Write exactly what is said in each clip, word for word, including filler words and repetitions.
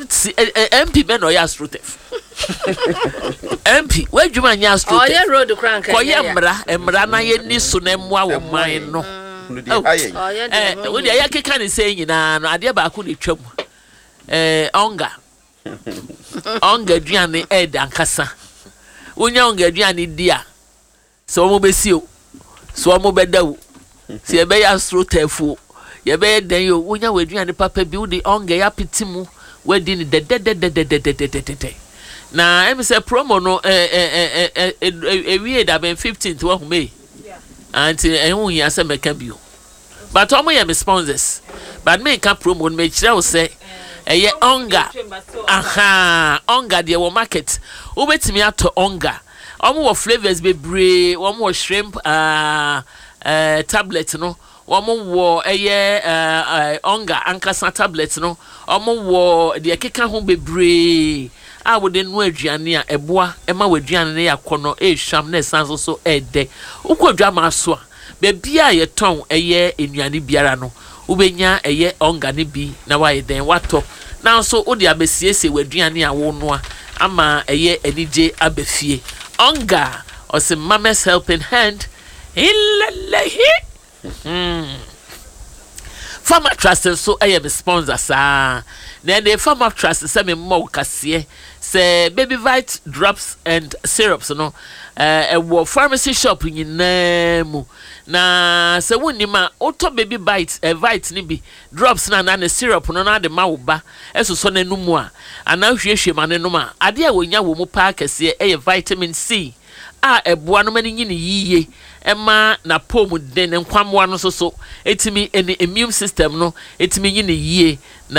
M P men or Yastrutef. M P, where do man Yastrutef? Oh, yeah, road the crank. Oh, yeah, Mra, and Mrana, ye Nisunemwa, mine. No, oh, yeah, when the Yaki can say, you know, I dear Bakuni chum. Eh, Onga. Onga Gianni Ed and Cassa. Unyonga Gianni dear. So mo besio. So mo bedaw. Si ebe Yastrutef. Ye be den yo wonya wadua ne papa bi wo de onga ya petimu wadi ne de de de de de de de de na em say promo no eh eh eh eh we da ben fifteenth wo hu me yeah anti ehun ya se meka bio but omo ye me sponsors but me ka promo no me kire wo say eh onga aha onga de wo market wo betimi ato onga omo wo flavors bebre omo wo shrimp ah eh tablet no omo wo eye eh onga ankasa tablet no omo wo de keka ho bebre a wo de no aduane a eboa ema waduane ne yakono e hwam na sanso so ede ukwadwa ma so a be bia ye ton eye enuane biara no ubenya eye onga ne bi na wa ye den wato na so wo de abesiese waduane a wo no ama eye enije abefie onga osim mama's helping hand illalahi. Hmm. Farmer Trust so I am a sponsor, sir. Then the Farmer Trust say me more kasiye. Say baby vite drops and syrups, no. Uh, a war pharmacy shop in name. Na say when you ma auto baby bites a vite nibi drops na na syrup no na de ma uba. Eso so na numwa. Ana hwehwe ma ne numa. Ade a wonya wo mu pa kasiye e vitamin C. Ah, a boa no mani nyini yiye. Emma na pomu den nkwamwa no so so etimi eni immune system no etimi nyine yie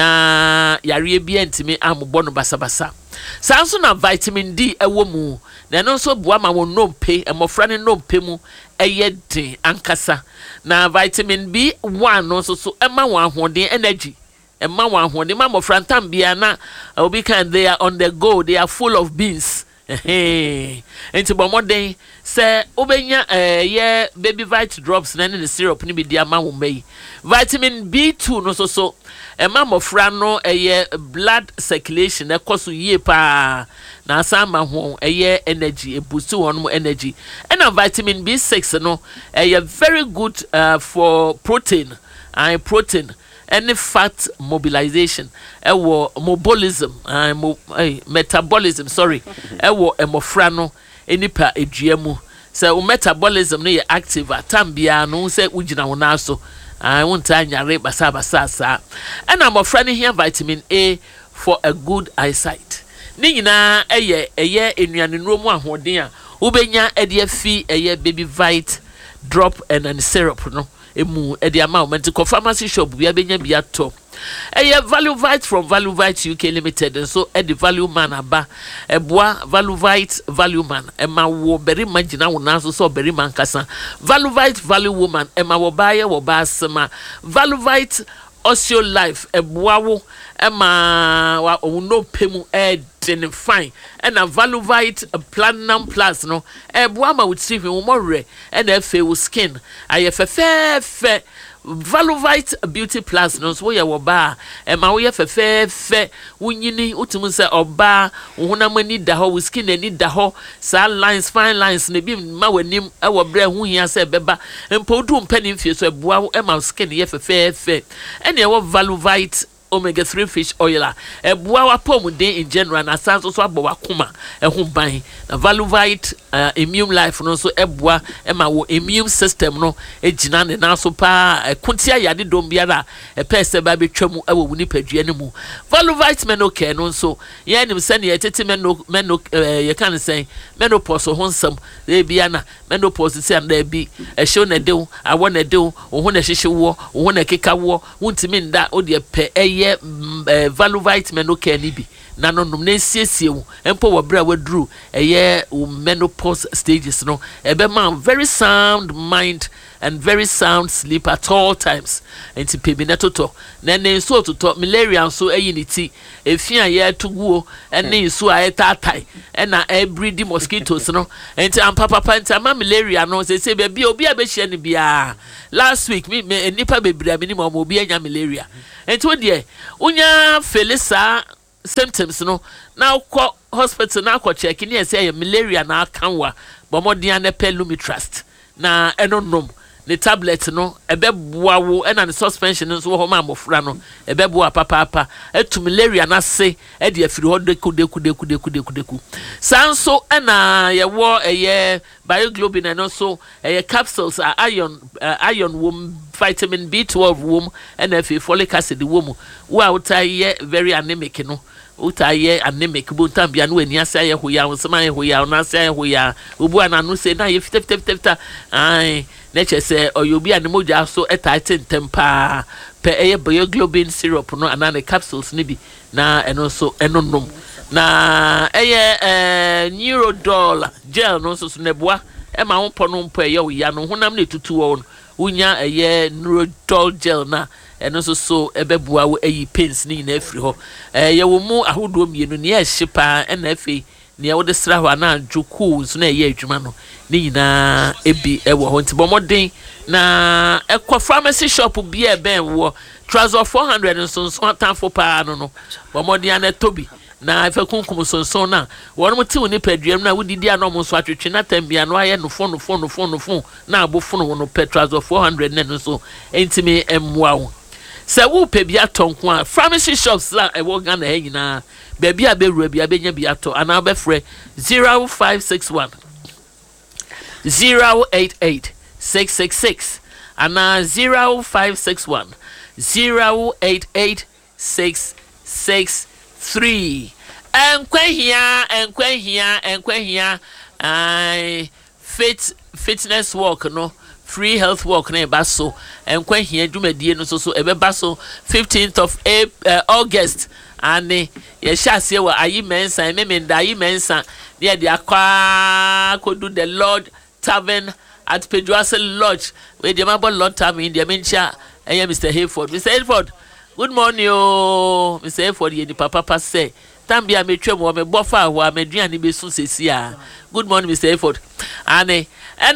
na yare bia ntimi ambo no basabasa sanso na vitamin D ewo mu na no so boa ma won nompe emofra ne nompe mu eye den ankasa na vitamin B one no so so emma wan hoden energy emma wan hoden ma mofra ntam bia na obi kan they are on the go, they are full of beans. Hey, enti bomoden say obenya eh ye baby vite drops na ne syrup ni bi dia ma wo mai vitamin B two no so so e ma mofra no eh blood circulation e koso yie pa na asama ho eh energy e boost won mo energy and vitamin B six no eh very good uh, for protein and protein any fat mobilization ewo mobilism uh, mo, eh, metabolism sorry ewo emofra no enipa eduamu say o metabolism no ye active atambia no say ugina wona so I want anyare basa basa sa and amofra no here vitamin A for a good eyesight ni nyina eye eye enuane nromu ahoden a ubenya ede afi eye baby vite drop and and syrup no emu edi amount ko pharmacy shop bia benya bia to eye value vite from value vite U K limited and so edi value man aba eboa value vite value man ema wo beri magina wo nanso so beri man kasa value vite value woman ema wo baaye wo baasema value vite Osio life eboa wo ema wa no pemu ed in fine and a value vite a platinum plus no eboa ma with Stephen wo more and a fe skin aye fe fe fe value vite beauty plus no so ye wo ba ema wo ye fe fe fe wunyini utum se oba wo honam ani da ho skin ani da ho sa lines fine lines ne bi ma wanim e wo bre hu hia se beba empodu mpani mfie so eboa wo ema skin ye fe fe fe and ye wo value vite omega three fish oil eboa wa pom den in general na sanso so agbo wakoma ehun ban na value vite uh, immune life no so eboa ema wo immune system no ejina ne na so pa kuntia yade dom biara e pese ba betwam ewo wuni padua ne mu value vite menoke no so ye nim se ne yetete meno meno ye kan say menopause ho nsam e bia na menopause se na bi e hye na de awo na de wo ho na hyehye wo wo na keka wo wuntimi nda o de pe ye uh, value vite menoke ni bi na no no na siesie wo empo wo bra wadru eye menopause stages no ebe man very sound mind and very sound sleep at all times enti pebi na toto na ne so toto malaria so ayiniti efia ye tuguo ene so ayetatai na e breed mosquitoes no enti ampa papa enti ama malaria no se se be bia obi abehia ne bia last week me nipa bebra me ni mo obi anya malaria enti wo de unya felisa symptoms no now ko hospital na ko check ni say malaria na akanwa bomodian na Lumitrust na enonom the tablet no ebeboa wo e na the suspension nso wo ma amofra no ebeboa papa papa etu malaria na se e de afiri ho deku deku deku deku deku deku sanso e na ye wo eye bioglobin and also eye capsules are iron uh, iron wom vitamin B twelve wom and F folic acid wom wo outai very anemic no utaye anemic bu tambia no ani asa ye hoya wonsema ye hoya na asa ye hoya obu ananu se na ye fita fita fita ai na che se oyobi anemoja so etaite ntempa pe eye bioglobin syrup no anane capsules ni bi na eno so enonom na eye eh neurodol gel no so so neboa e ma ho pono mpo eye oya no honam na tutu wo unya eye neurodol gel na eno so so ebeboa wo ayi pains ni na afiri ho eh ye wo mu ahodo mienu ne ehyepa na afi ne wo de sra ho na adwoku so na eye adwuma no ni nyina ebi ewo ho ntibomodin na ekwa pharmacy shop bi e ben wo trouser four hundred nso so tanfo pa no no bomodin na tobi na ife kunkum sonson na wonu ti woni paduam na wodidi anom so atwetwe na tambia no aye no fo no fo no fo no fo na abofo no no trouser four hundred ne no so entimi emwa wo se wo pe bia tonko a pharmacy shops la e wo Ghana he nyina ba bia be wura bia be nya bia to ana be frɛ zero five six one zero eight eight six six six ana zero five six one zero eight eight six six three enkwahia enkwahia enkwahia ai fit fitness walk no free health walk na eba so enkwahia dwumadie no so so ebe ba so fifteenth of August ane ye shasie wa ayi mensa memenda ayi mensa ne de akwa kodu the Lord Tavern at Pejuase Lodge we de mabo Lord Tavern in the mencha eh Mister Hayford Mister Hayford good morning oh Mister Hayford ye ni papa pa say tambia metwem wo me bofa wo ameduane be su sesia good morning Mister Hayford ane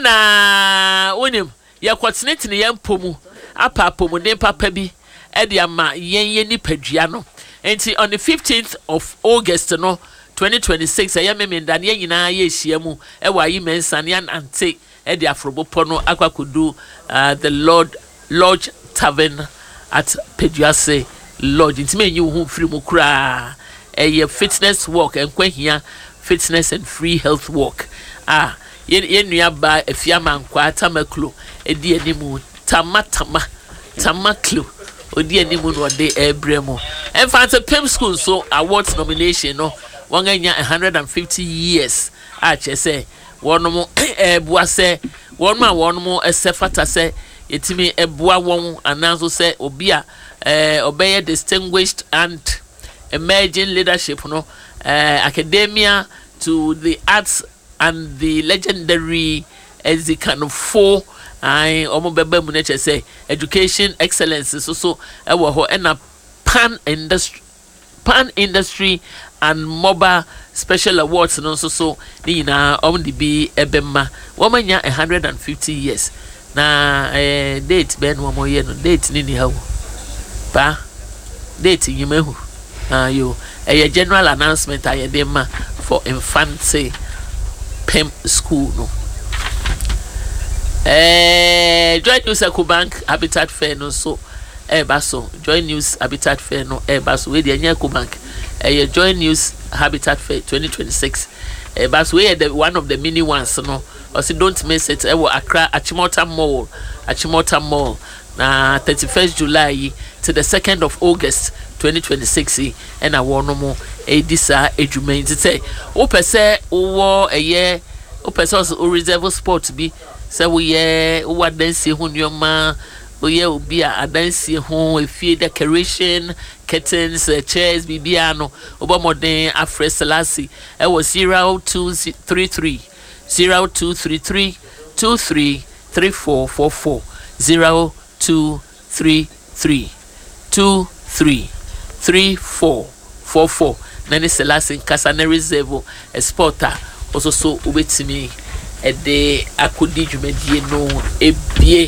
ena wonim ye kwotene ne ye mpomu apa pomu ne papa bi e de ama yen ye ni padua no enti on the fifteenth of August no twenty twenty-six aye memenda ne nyina ye hia mu e wa yi mensane ante e de afrobopo no akwakodu uh, the Lord Lodge Tavern at Pejuase Lodge enti menyi wo hu free mu kura a fitness walk and kwahia fitness and free health walk ah yen yen nuaba afiama nkwa tamaklo edi animu tamatama tamaklo odi animu no de ebremo enfant pem school so awards nomination no wanganya one hundred fifty years ah chese wonomo ebua se wonmo a wonomo esefata se yetimi ebua won ananso se obi a eh obeye distinguished and emerging leadership no uh, academia to the arts and the legendary as the kind of four I omo bebe mu nature say education excellence so so e wo ho na pan industry pan industry and mobile special awards no so so ni na omo di bi ebema wo manya one hundred fifty years na eh date ben wo mo ye no date ni ni ha pa date yimehu ah yo a general announcement I dem for infant Pem school no eh Joy News Ecobank Habitat Fair no so eh baso Joy News Habitat Fair no eh baso we dey nya Ecobank eh Joy News Habitat Fair twenty twenty-six eh baso we the one of the mini ones no also don't miss it eh wo Accra Achimota Mall Achimota Mall na thirty-first July to the second of August twenty twenty-six and I want no more a disa edwuma nti say wo pese wo eye wo pese o reserve sport bi say wo ye wo adansi ho nyoma wo ye obi a adansi ho efie decoration curtains uh, chairs bibia no obo modern afre selasi e wo zero two three three zero two three three two three three four four four zero two three three two three three four four four nani selasi kasane reserve exporter also so ubetimi e de akodi dwumadie no ebie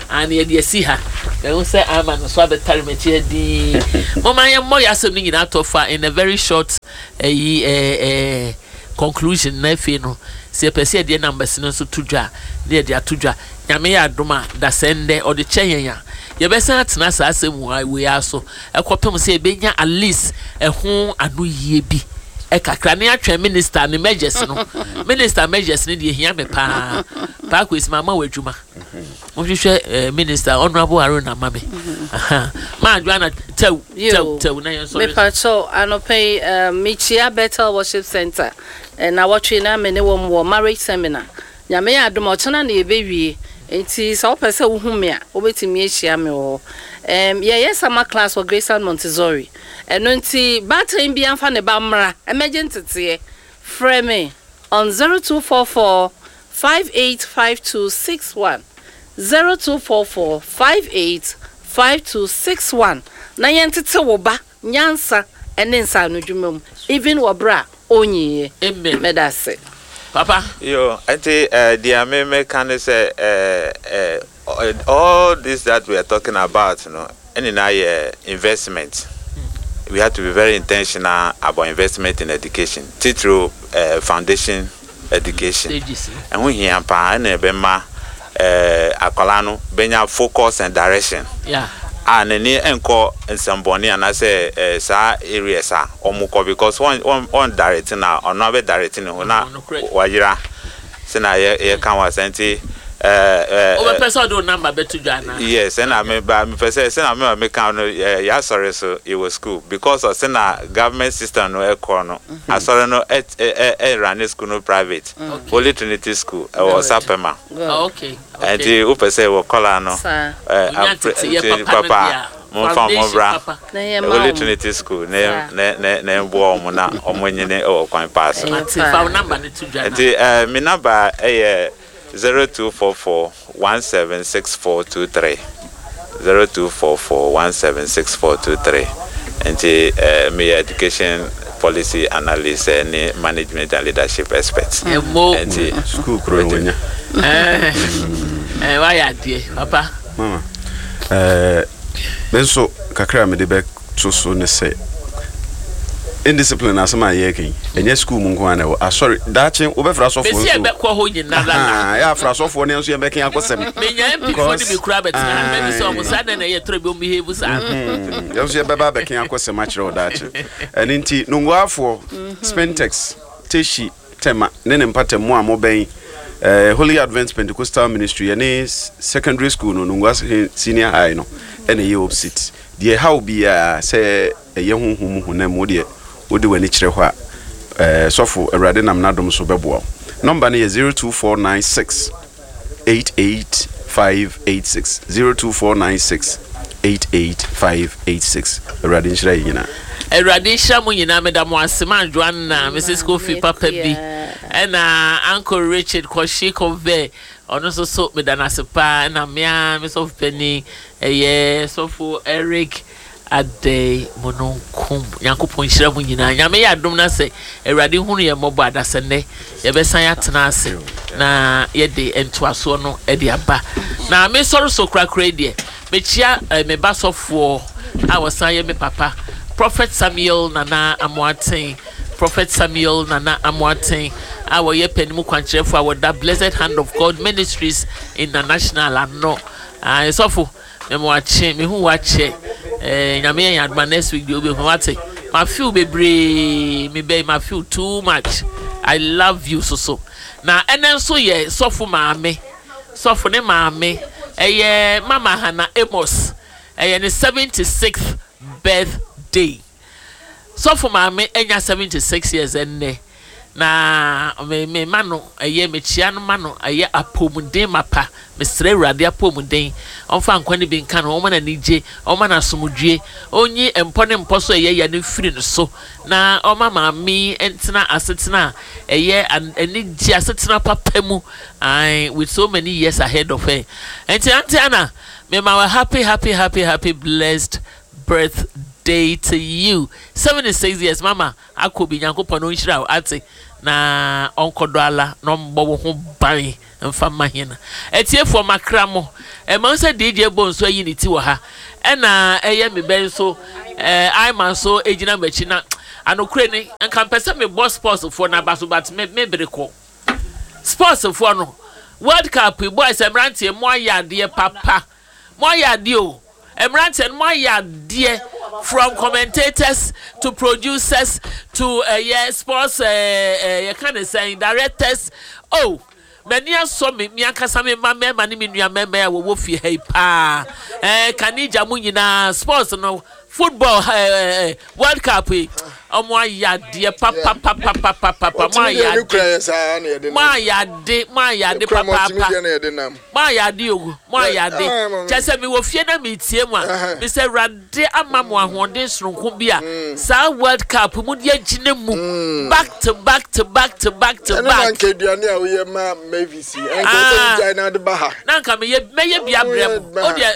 and ye de si ha me won say ama no so abetare mechi di mama ye mo ya asem ni nyina to fa in a very short eh eh conclusion na fe no se pese de numbers no so tudwa de de atudwa nyame ya adoma da sende or the chenyanya ye be san atena sa asem we aso ekopem se e benya at least ehun anu yie bi e kakra ne atwa minister ne measures no minister measures ne de hia me pa pa kwesi mama wadwuma mo hwehwe minister honorable Aruna Mame aha ma adwana tew tew tew na yon sorry me pa so anope Michia Bethel Worship Center na watwe na me ne wo marriage seminar nyame ya adom otena na ebewie enti so pese wo hu me a obetimi ehia me wo em ye yes ama class for Grace and Montessori eno nti batten bi amfa ne ba mra emergency tie frame on zero two four four five eight five two six one zero two four four five eight five two six one na yentete wo ba nyansa ene nsa no dwumam even wo bra onyiye amen medase papa yo enti uh, the me can say uh, uh, all this that we are talking about, you know, any uh, investment. Mm. We have to be very intentional about investment in education, through uh, foundation education. And we hear pa and bema uh akolano benya focus and direction. Yeah. And any enko nsamboni and I say uh, sa areas are omuko because one one one directing now or not directing na wajira sena ye kan wa senti uh over person do number betu jana. Yes, and I mean by me person sena me me kan ya sorry so it was school because of sena government system no e ko no asore no e e run school no private Holy Trinity School e was Sapema. Okay. And the upese wo kola no eh papa mo fa mo bra Holy Trinity School ne ne ne bo mo na omonyene e wo kwan pass ati fa number ne tudwa and the eh mi number eh zero two four four one seven six four two three zero two four four one seven six four two three and the eh me education policy analyst and management and leadership experts and the school kronya eh eh why adie papa mama eh benso kakra me de be to so ne say indiscipline asema yeke enye school mu nko ana ah sorry dachi obefra sofo nso besi be ko ho nyina la ya fra sofo ne nso ye beken akosem menya mp fo de be kura betina me bi so mo sada na ye tro be o behave sa ya nso ye beba beken akosem a kire dachi eni nti nungwafo Spentex teshi tema ne ne mpatem mu amoben eh Holy Advent Pentecostal Ministry ene secondary school no nungwa senior high no ene ye opposite de how be a say ye honhum hunam mo de wodi wani kire ho a eh sofo awrade nam nadom so bebo number ne zero two four nine six eight eight five eight six zero two four nine six eight eight five eight six awrade nshira yina awrade nshira mo nyina medam asema adwan na Missus Kofi papa bi ena Uncle Richard Koshi Conve ono so so medana sepa na mea me so penny eh so for Eric ade mononkum yankopon hira mu nyina nyame ya dom na se awrade hunu ye mobo adasene ye besan ya tena ase na ye de entoaso no e de aba na me soro so krakra de me chia me basofo a wosan ye me papa Prophet Samuel Nana Amoaten Prophet Samuel Nana Amoaten our ye penimu kwanchire for our that Blessed Hand of God Ministries International and no ah so for me watch me who watch eh nyame yan adma next week dey obi kwate ma feel bebre me be ma feel too much I love you so so na enen so ye so for maame so for ne maame eh mama Hana Amos eh ne seventy-sixth birthday so for maame enya seventy-six years enne na me me mano eye me chia no mano eye apomuden mapa me sre urade apomuden onfa nkwane bi nka no oma na nije oma na somudwe onyi empone mposo eye ya ne firi no so na oma maami entina asetina eye anije asetina papa mu ai with so many years ahead of her enti antiana me ma happy happy happy happy blessed birthday to you seventy-six years mama akobi nyankopon no nhira ate na onkodo ala no mbo wo ho ban mfa mahina etiefo makra mo e man se D J Bonso ayi ni ti wo ha e na eye me ben so eh I man so ejina machi na anokure ni nka pese me boss sports for na baso but me me breko sports for no World Cup boys emrantie mo ayade papa mo ayade o emrantie mo ayade from commentators to producers to uh, yeah sports uh, uh, you kind of saying directors oh many saw me me akasa me ma me ma ni me nua me me wo wo fi hey pa eh kanija mu nyina sports no football uh, World Cup omo ayade papa papa papa papa ma ayade ma ayade ma ayade papa ma ayade ogu ma ayade chese me wo fie na me tie mu a me se rade amamo ahode sronko bia sa World Cup mu de agine mu back to back to back to back to back na nkeduane a wo ye ma Mavis enko se na de ba ha na nka me ye me ye bia brem o de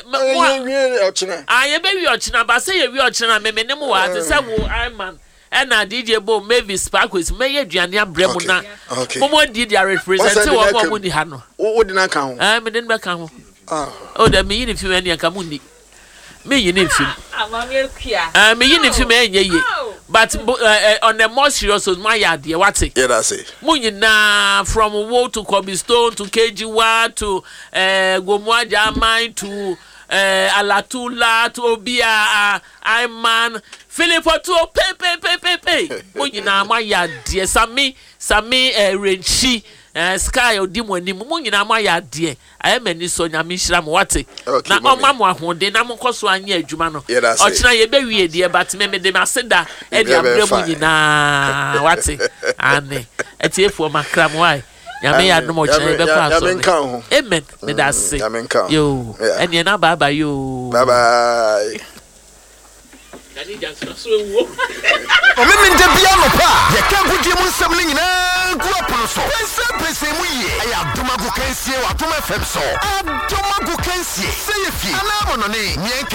mo ochina ah ye be wi ochina ba se ye wi ochina me me ne mu wa te se wo Iman ena D J Bo Mavis Sparkles me ye duane abrem na mo di dia represent wo mo ni ha no wo di na kan ho ah me den ba kan ho ah o de me yini fi me ni aka mu ni me yini fi amami ekua ah me yini fi me enye ye but uh, on the more serious my yard what it yeah that's it mu nyina from Wo to Kobe Stone to K G one to uh, Gomwa Jamai to uh, Alatula to Obia uh, Iman Philip to pe pe pe pe pe mu nyina my yard dear Sami Sami uh, Renchi uh, Sky odimo ni mu nyina my yard dear I am any so nyami shira mo what na o ma mo ahode na mo koso anya adwuma no o kina ye be wie dear but me me de maseda e de abremu nyina what ane etiefo makram why nyame ya no mo kina be kwa so amen me da say yo ene na bye bye yo bye bye Dani Jackson so wo o me nje bia no pa ye kan budie mu nsam ni nyina ku apono so pese pese mu ye aya doma ku kansie wa doma fm so adoma ku kansie say fi ana bono ne